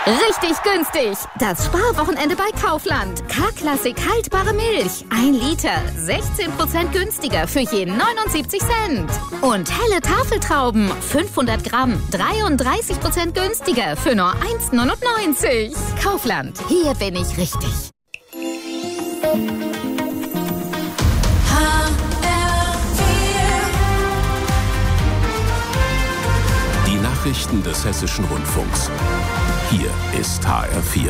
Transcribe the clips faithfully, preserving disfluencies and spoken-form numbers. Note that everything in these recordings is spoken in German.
Richtig günstig. Das Sparwochenende bei Kaufland. K-Klassik haltbare Milch. Ein Liter. sechzehn Prozent günstiger für je neunundsiebzig Cent. Und helle Tafeltrauben. fünfhundert Gramm. dreiunddreißig Prozent günstiger für nur eins neunundneunzig. Kaufland. Hier bin ich richtig. Die Nachrichten des Hessischen Rundfunks. Hier ist H R vier.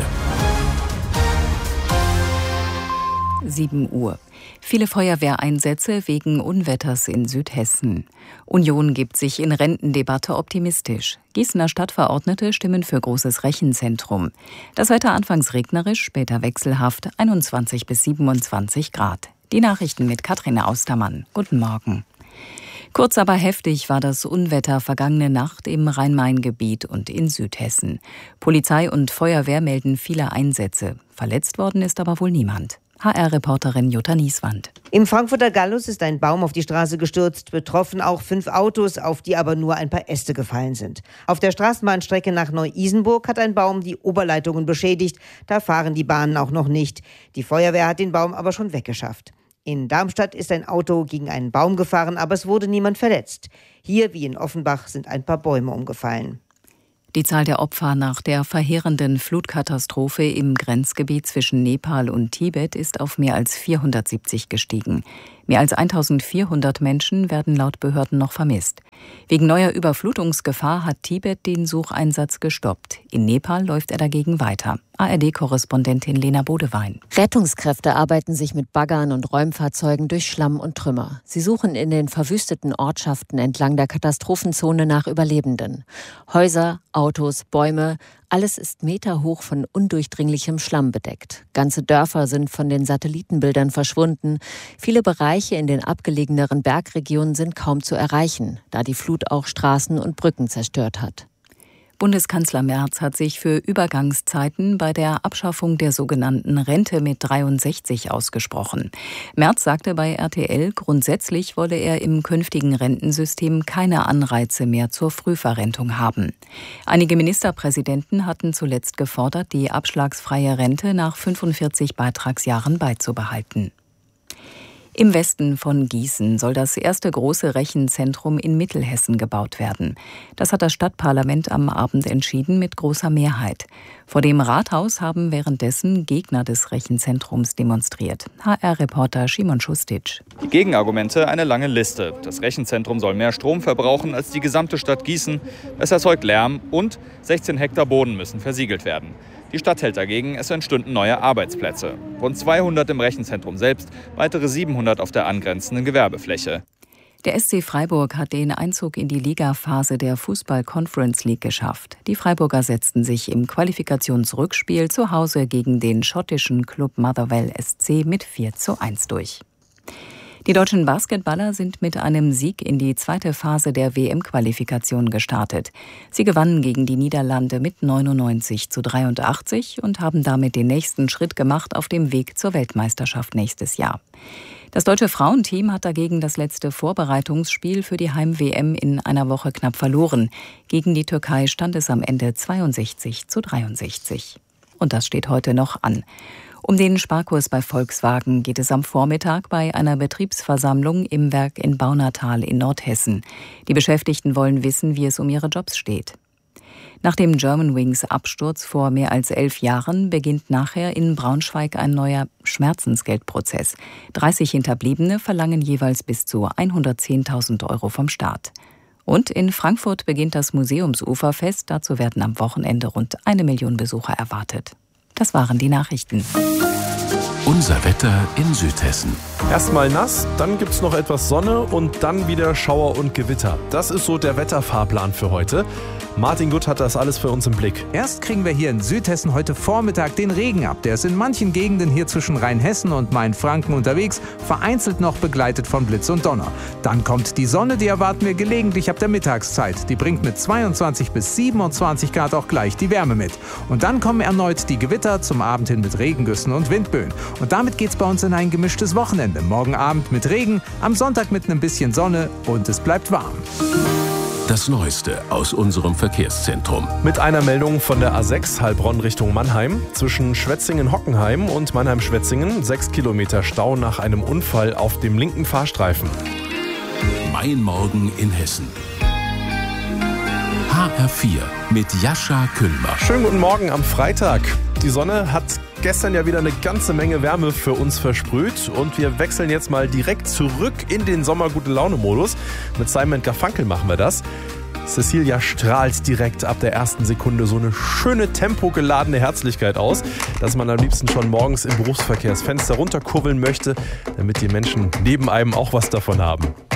sieben Uhr. Viele Feuerwehreinsätze wegen Unwetters in Südhessen. Union gibt sich in Rentendebatte optimistisch. Gießener Stadtverordnete stimmen für großes Rechenzentrum. Das Wetter anfangs regnerisch, später wechselhaft, einundzwanzig bis siebenundzwanzig Grad. Die Nachrichten mit Katrin Austermann. Guten Morgen. Kurz aber heftig war das Unwetter vergangene Nacht im Rhein-Main-Gebiet und in Südhessen. Polizei und Feuerwehr melden viele Einsätze. Verletzt worden ist aber wohl niemand. H R-Reporterin Jutta Nieswand. Im Frankfurter Gallus ist ein Baum auf die Straße gestürzt, betroffen auch fünf Autos, auf die aber nur ein paar Äste gefallen sind. Auf der Straßenbahnstrecke nach Neu-Isenburg hat ein Baum die Oberleitungen beschädigt. Da fahren die Bahnen auch noch nicht. Die Feuerwehr hat den Baum aber schon weggeschafft. In Darmstadt ist ein Auto gegen einen Baum gefahren, aber es wurde niemand verletzt. Hier, wie in Offenbach, sind ein paar Bäume umgefallen. Die Zahl der Opfer nach der verheerenden Flutkatastrophe im Grenzgebiet zwischen Nepal und Tibet ist auf mehr als vierhundertsiebzig gestiegen. Mehr als eintausendvierhundert Menschen werden laut Behörden noch vermisst. Wegen neuer Überflutungsgefahr hat Tibet den Sucheinsatz gestoppt. In Nepal läuft er dagegen weiter. A R D-Korrespondentin Lena Bodewein. Rettungskräfte arbeiten sich mit Baggern und Räumfahrzeugen durch Schlamm und Trümmer. Sie suchen in den verwüsteten Ortschaften entlang der Katastrophenzone nach Überlebenden. Häuser, Autos, Bäume, alles ist meterhoch von undurchdringlichem Schlamm bedeckt. Ganze Dörfer sind von den Satellitenbildern verschwunden. Viele Bereiche in den abgelegeneren Bergregionen sind kaum zu erreichen, da die Flut auch Straßen und Brücken zerstört hat. Bundeskanzler Merz hat sich für Übergangszeiten bei der Abschaffung der sogenannten Rente mit dreiundsechzig ausgesprochen. Merz sagte bei R T L, grundsätzlich wolle er im künftigen Rentensystem keine Anreize mehr zur Frühverrentung haben. Einige Ministerpräsidenten hatten zuletzt gefordert, die abschlagsfreie Rente nach fünfundvierzig Beitragsjahren beizubehalten. Im Westen von Gießen soll das erste große Rechenzentrum in Mittelhessen gebaut werden. Das hat das Stadtparlament am Abend entschieden mit großer Mehrheit. Vor dem Rathaus haben währenddessen Gegner des Rechenzentrums demonstriert. H R-Reporter Simon Schustic. Die Gegenargumente eine lange Liste. Das Rechenzentrum soll mehr Strom verbrauchen als die gesamte Stadt Gießen. Es erzeugt Lärm und sechzehn Hektar Boden müssen versiegelt werden. Die Stadt hält dagegen, es entstünden neue Arbeitsplätze. Rund zweihundert im Rechenzentrum selbst, weitere siebenhundert auf der angrenzenden Gewerbefläche. Der S C Freiburg hat den Einzug in die Ligaphase der Fußball-Conference League geschafft. Die Freiburger setzten sich im Qualifikationsrückspiel zu Hause gegen den schottischen Club Motherwell S C mit vier zu eins durch. Die deutschen Basketballer sind mit einem Sieg in die zweite Phase der W M-Qualifikation gestartet. Sie gewannen gegen die Niederlande mit neunundneunzig zu dreiundachtzig und haben damit den nächsten Schritt gemacht auf dem Weg zur Weltmeisterschaft nächstes Jahr. Das deutsche Frauenteam hat dagegen das letzte Vorbereitungsspiel für die Heim-W M in einer Woche knapp verloren. Gegen die Türkei stand es am Ende zweiundsechzig zu dreiundsechzig. Und das steht heute noch an. Um den Sparkurs bei Volkswagen geht es am Vormittag bei einer Betriebsversammlung im Werk in Baunatal in Nordhessen. Die Beschäftigten wollen wissen, wie es um ihre Jobs steht. Nach dem Germanwings-Absturz vor mehr als elf Jahren beginnt nachher in Braunschweig ein neuer Schmerzensgeldprozess. dreißig Hinterbliebene verlangen jeweils bis zu hundertzehntausend Euro vom Staat. Und in Frankfurt beginnt das Museumsuferfest. Dazu werden am Wochenende rund eine Million Besucher erwartet. Das waren die Nachrichten. Unser Wetter in Südhessen. Erstmal nass, dann gibt's noch etwas Sonne und dann wieder Schauer und Gewitter. Das ist so der Wetterfahrplan für heute. Martin Gutt hat das alles für uns im Blick. Erst kriegen wir hier in Südhessen heute Vormittag den Regen ab. Der ist in manchen Gegenden hier zwischen Rheinhessen und Mainfranken unterwegs, vereinzelt noch begleitet von Blitz und Donner. Dann kommt die Sonne, die erwarten wir gelegentlich ab der Mittagszeit. Die bringt mit zweiundzwanzig bis siebenundzwanzig Grad auch gleich die Wärme mit. Und dann kommen erneut die Gewitter, zum Abend hin mit Regengüssen und Windböen. Und damit geht's bei uns in ein gemischtes Wochenende. Morgen Abend mit Regen, am Sonntag mit ein bisschen Sonne und es bleibt warm. Das Neueste aus unserem Verkehrszentrum. Mit einer Meldung von der A sechs Heilbronn Richtung Mannheim. Zwischen Schwetzingen-Hockenheim und Mannheim-Schwetzingen sechs Kilometer Stau nach einem Unfall auf dem linken Fahrstreifen. Mein Morgen in Hessen. H R vier mit Jascha Kühlmer. Schönen guten Morgen am Freitag. Die Sonne hat gestern ja wieder eine ganze Menge Wärme für uns versprüht und wir wechseln jetzt mal direkt zurück in den Sommer-Gute-Laune-Modus. Mit Simon Garfunkel machen wir das. Cecilia strahlt direkt ab der ersten Sekunde so eine schöne tempogeladene Herzlichkeit aus, dass man am liebsten schon morgens im Berufsverkehrsfenster runterkurbeln möchte, damit die Menschen neben einem auch was davon haben.